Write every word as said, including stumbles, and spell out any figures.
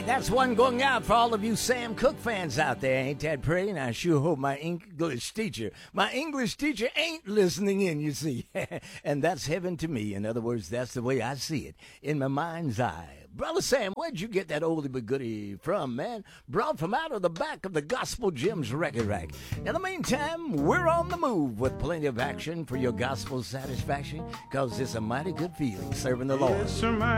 That's one going out for all of you Sam Cooke fans out there. Ain't that pretty? And I sure hope my English teacher, my English teacher ain't listening in, you see. And that's heaven to me. In other words, that's the way I see it in my mind's eye. Brother Sam, where'd you get that oldie but goodie from, man? Brought from out of the back of the Gospel Gems record rack. In the meantime, we're on the move with plenty of action for your gospel satisfaction, because it's a mighty good feeling serving the Lord. It's a